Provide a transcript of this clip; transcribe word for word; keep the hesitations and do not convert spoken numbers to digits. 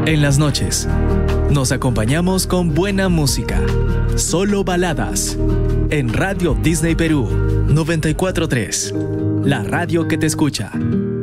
En las noches, nos acompañamos con buena música. Solo baladas. En Radio Disney Perú, noventa y cuatro punto tres. La radio que te escucha.